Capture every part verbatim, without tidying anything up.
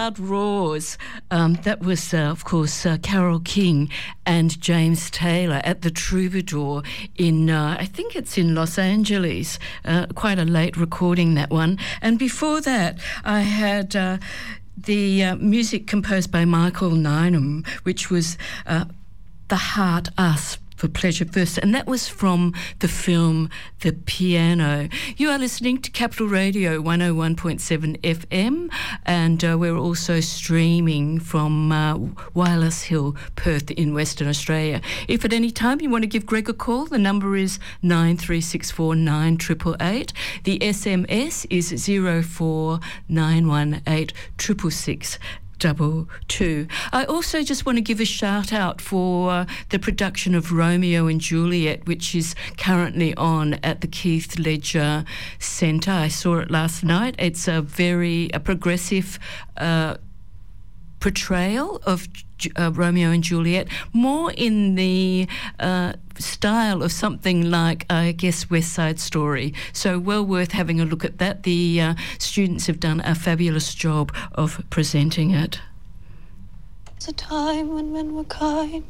Loud Roars. Um, that was, uh, of course, uh, Carole King and James Taylor at the Troubadour in, uh, I think it's in Los Angeles. Uh, quite a late recording, that one. And before that, I had uh, the uh, music composed by Michael Nineham, which was uh, The Heart Us for Pleasure First, and that was from the film The Piano. You are listening to Capital Radio one oh one point seven F M, and uh, we're also streaming from uh, Wireless Hill, Perth in Western Australia. If at any time you want to give Greg a call, the number is nine three six four nine eight eight eight. The S M S is zero four nine one eight six six six. Double two. I also just want to give a shout out for uh, the production of Romeo and Juliet, which is currently on at the Keith Ledger Centre. I saw it last night. It's a very a progressive uh, portrayal of uh, Romeo and Juliet, more in the uh, style of something like, I guess, West Side Story. So well worth having a look at that. The uh, students have done a fabulous job of presenting it. There's a time when men were kind,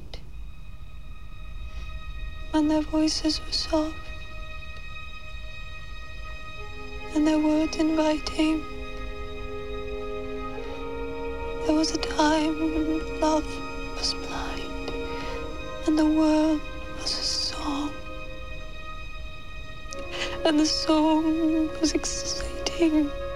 when their voices were soft, and their words inviting. There was a time when love was blind, and the world was a song, and the song was exciting.